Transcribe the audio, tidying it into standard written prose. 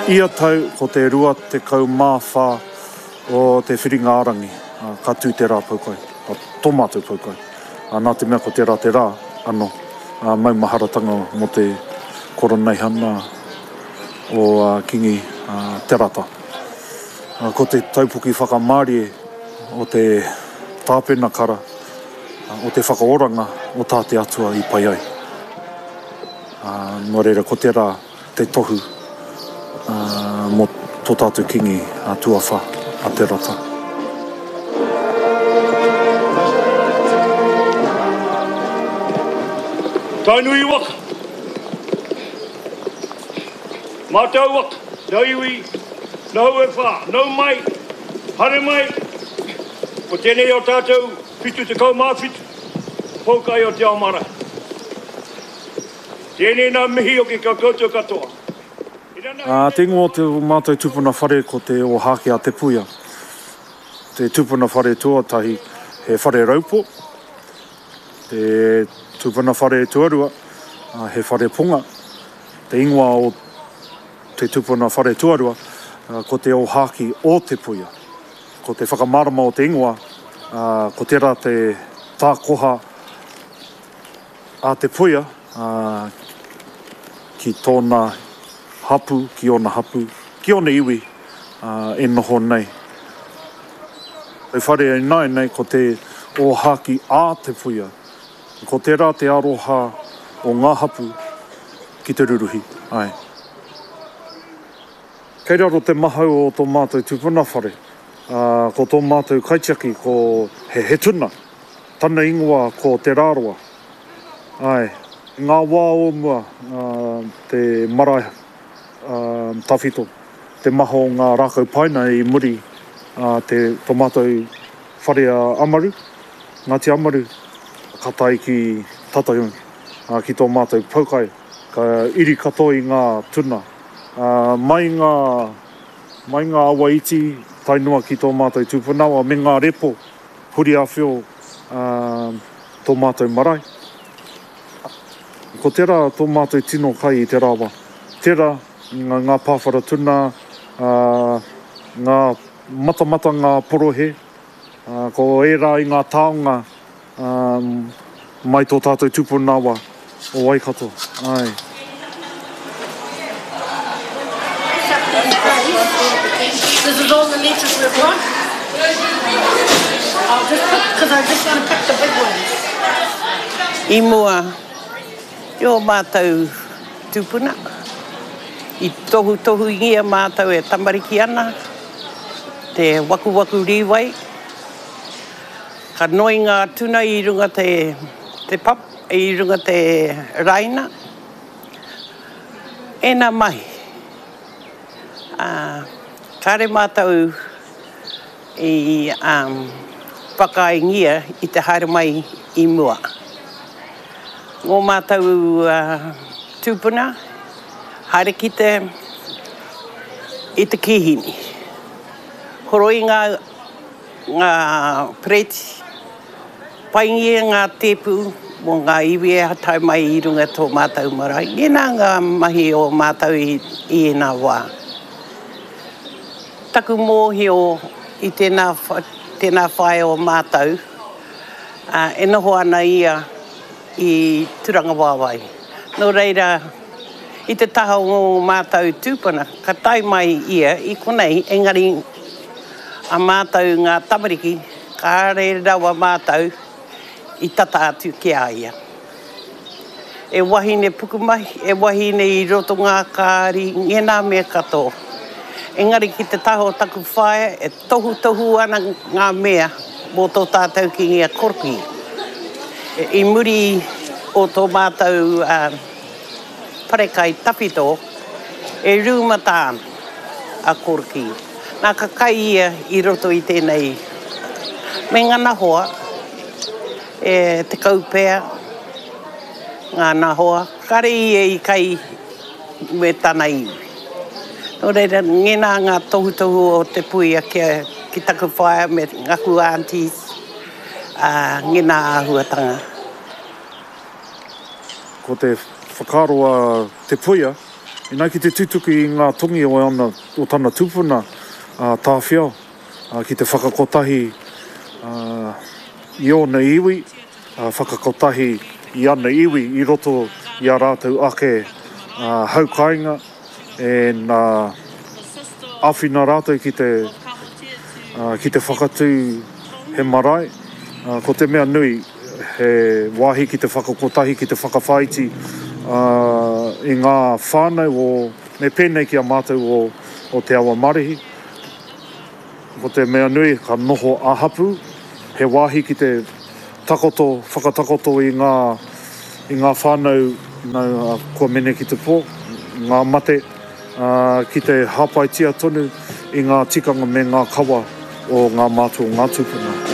Ia tau ko te rua te kau māwha o te whiringa arangi, ka tū te rā paukai, tō mātou paukai. Nā te mea ko te rā anō, maumaharatanga mo te koroneihana o Kingi te rata. Ko te taupuki whakamārie o te tāpena kara, o te whakaoranga o tā te atua I pai ai. Nō reira, ko te rā te tohu mo tō tātou kingi tuawha a te rata. Tainui waka. Mātou waka. Nau iwi, nau e wha, nau mai, hare mai. Ko tēnei o tātou, whitu te kau māwhitu, poukai o te aomara. Tēnei nā mihi o ki ka koutou katoa. Te ingoa te mātou tupuna whare ko te o hāke a te puia. Te tupuna whare tuatahi he whare raupo. Te tupuna whare tuarua he whare ponga. Te ingoa o te tupuna whare tuarua ko te o hāki o te puia. Ko te whakamarama o te ingoa, ko te rā te tākoha a te puia ki tōna hapu, ki ona hapu, ki ona iwi e noho nei. Te whare ai nei ko te o hāki a te puia. Ko te rā te aroha o ngā hapu ki te ruruhi. Ai. Kei raro te mahau o tō mātou tupuna whare. Ko tō mātou kaitiaki ko he tuna. Tana ingoa ko te rāroa. Ai. Ngā wā o mua, te marae tawhito, te maho o ngā rākau paina I muri tō mātou whare amaru, Ngāti Amaru, katai ki Tataiun, ki tō mātou paukai, ka iri katoa I ngā tuna. Mai ngā awa iti, tainua ki tō mātou tūpunawa, me ngā repo, huri a whio tō mātou marae. Ko tērā tō mātou tino kai I te rāwa. Tērā ngā pāwhara tuna, ngā matamata ngā porohe, ko ērā I ngā taonga mai tō tātou tūpunawa o Waikato. Ai. This is all the leeches we've got. I'll just put, because I just want to pick the big ones. I mua, o mātou tūpuna. I tohu ingia mātou e tamariki ana, te waku riwai. Ka noi ngā tuna I runga te pap, I runga te raina. Ena mai. Kare mātou I whakaingia I te haere mai I mua. Ngō mātou tūpuna, haere ki I te kihini. Horoi ngā preti, paingia ngā tepu, mo ngā iwi e hatai mai I runga tō mātou marae. Ngena ngā mahi o mātou I ena wā. Taku mōhio I tēnā whae o mātou, e noho ana ia I Turanga Wāwai. Nō reira, I te taha o mātou tūpuna, ka tai mai ia I konei, engari a mātou ngā tamariki, ka re rawa mātou I tata atu ki a ia. E wahine pukumahi, e wahine I roto ngā kāri, ngena mea katoa. Engari ki te taho taku whae, e tohu ana ngā mea mō tō tātou ki ngia korki. I muri o tō mātou parekai tawhito, e rūmatāna a korki. Nā ka kai ia I roto I tēnei. Me ngana hoa, e te kaupea, ngā hoa, kare ia I kai me tāna iwi. Nō reira, ngena ngā tohu o te puia ki taku whaia me ngaku aunties, ngena āhuatanga. Ko te whakaroa te puia, Ina ki te tutuki I ngā tongi o ana o tana tūpuna tāwhia ki te whakakotahi I ona iwi, whakakotahi I ana iwi I roto I a rātou ake haukainga e nā awhina rātou ki te whakatū he marae. Ko te mea nui he wāhi ki te whakakotahi, ki te whakawhaiti I ngā whānau me pēnei ki a mātou o te awa marihi. Ko te mea nui ka noho ahapu, he wāhi ki te whakatakoto I ngā whānau kua mene ki te pō, ngā mate ki te hapaitia tonu I ngā tikanga me ngā kawa o ngā mātua ngā tupuna.